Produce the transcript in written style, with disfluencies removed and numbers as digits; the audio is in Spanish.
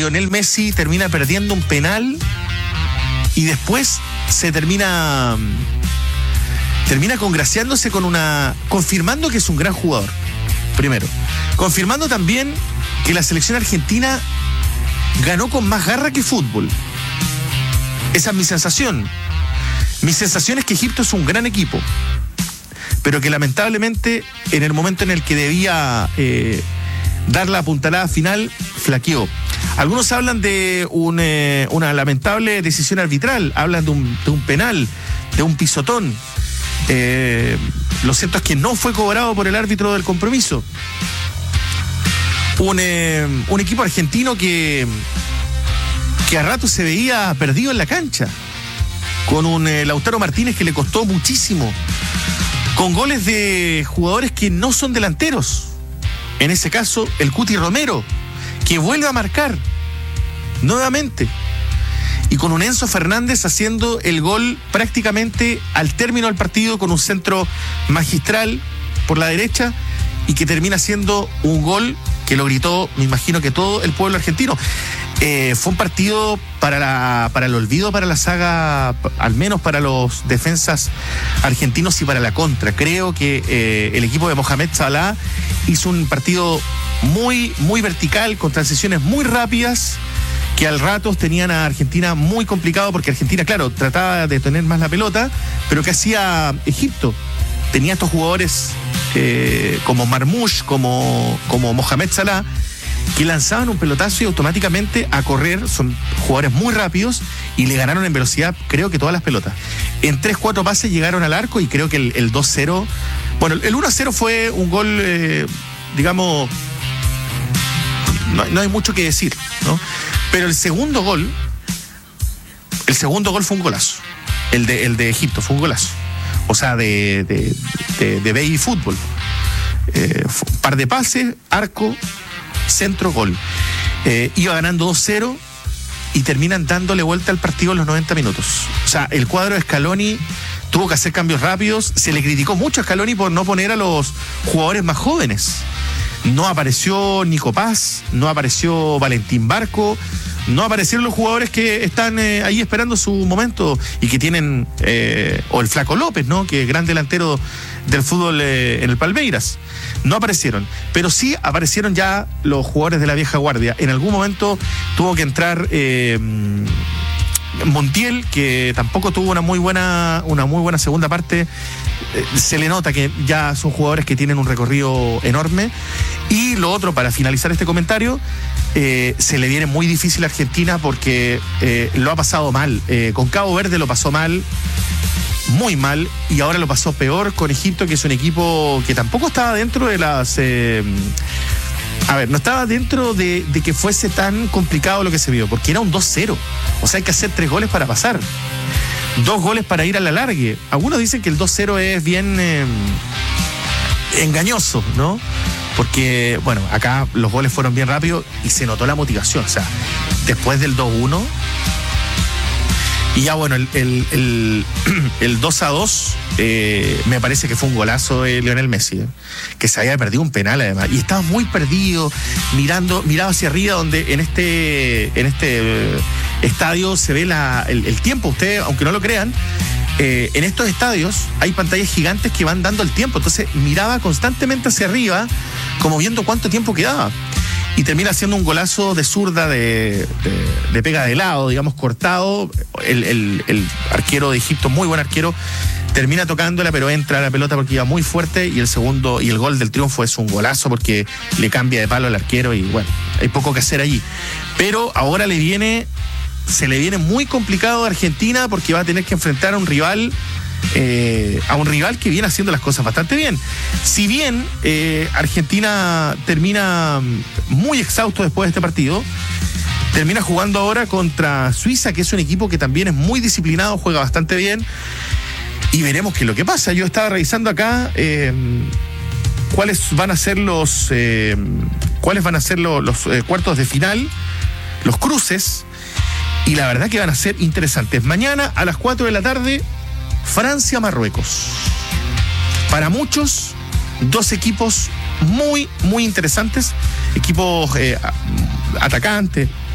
Lionel Messi termina perdiendo un penal y después se termina congraciándose confirmando que es un gran jugador. Primero, confirmando también que la selección argentina ganó con más garra que fútbol. Esa es mi sensación. Mi sensación es que Egipto es un gran equipo, pero que lamentablemente en el momento en el que debía dar la apuntalada final, flaqueó. Algunos hablan de una lamentable decisión arbitral, hablan de un penal, de un pisotón. Lo cierto es que no fue cobrado por el árbitro del compromiso. Un equipo argentino que a rato se veía perdido en la cancha, con un Lautaro Martínez que le costó muchísimo, con goles de jugadores que no son delanteros. En ese caso, el Cuti Romero, que vuelve a marcar nuevamente, y con un Enzo Fernández haciendo el gol prácticamente al término del partido con un centro magistral por la derecha, y que termina siendo un gol que lo gritó, me imagino que todo el pueblo argentino. Fue un partido para el olvido, para la saga, al menos para los defensas argentinos y para la contra. Creo que el equipo de Mohamed Salah hizo un partido muy, muy vertical, con transiciones muy rápidas, que al rato tenían a Argentina muy complicado, porque Argentina, claro, trataba de tener más la pelota, pero ¿qué hacía Egipto? Tenía estos jugadores como Marmoush, como Mohamed Salah, que lanzaban un pelotazo y automáticamente a correr. Son jugadores muy rápidos y le ganaron en velocidad, creo que todas las pelotas. En 3-4 pases llegaron al arco, y creo que el 2-0, bueno, el 1-0 fue un gol, digamos, no hay mucho que decir, ¿no? Pero el segundo gol fue un golazo. El de Egipto fue un golazo. O sea, de baby fútbol. Par de pases, arco, centro, gol. Iba ganando 2-0 y terminan dándole vuelta al partido en los 90 minutos. O sea, el cuadro de Scaloni tuvo que hacer cambios rápidos. Se le criticó mucho a Scaloni por no poner a los jugadores más jóvenes. No apareció Nico Paz, no apareció Valentín Barco, no aparecieron los jugadores que están ahí esperando su momento y que tienen, o el Flaco López, ¿no? Que es gran delantero del fútbol en el Palmeiras. No aparecieron, pero sí aparecieron ya los jugadores de la vieja guardia. En algún momento tuvo que entrar Montiel, que tampoco tuvo una muy buena segunda parte. Se le nota que ya son jugadores que tienen un recorrido enorme. Y lo otro, para finalizar este comentario, se le viene muy difícil a Argentina porque lo ha pasado mal. Con Cabo Verde lo pasó mal, muy mal, y ahora lo pasó peor con Egipto, que es un equipo que tampoco estaba dentro de las... no estaba dentro de que fuese tan complicado lo que se vio, porque era un 2-0. O sea, hay que hacer 3 goles para pasar. 2 goles para ir a la largue. Algunos dicen que el 2-0 es bien engañoso, ¿no? Porque, bueno, acá los goles fueron bien rápidos y se notó la motivación. O sea, después del 2-1... Y ya, bueno, el 2-2 me parece que fue un golazo de Lionel Messi, que se había perdido un penal además, y estaba muy perdido, miraba hacia arriba, donde en este estadio se ve el tiempo. Ustedes, aunque no lo crean, en estos estadios hay pantallas gigantes que van dando el tiempo, entonces miraba constantemente hacia arriba, como viendo cuánto tiempo quedaba. Y termina haciendo un golazo de zurda de pega de lado, digamos, cortado. El arquero de Egipto, muy buen arquero, termina tocándola, pero entra la pelota porque iba muy fuerte. Y el gol del triunfo es un golazo porque le cambia de palo al arquero. Y bueno, hay poco que hacer allí. Pero ahora se le viene muy complicado a Argentina, porque va a tener que enfrentar a un rival que viene haciendo las cosas bastante bien. Si bien Argentina termina muy exhausto después de este partido, termina jugando ahora contra Suiza, que es un equipo que también es muy disciplinado, juega bastante bien, y veremos qué es lo que pasa. Yo estaba revisando acá cuáles van a ser los cuartos de final, los cruces, y la verdad que van a ser interesantes. Mañana a las 4 de la tarde, Francia-Marruecos. Para muchos, 2 equipos muy, muy interesantes, equipos atacantes,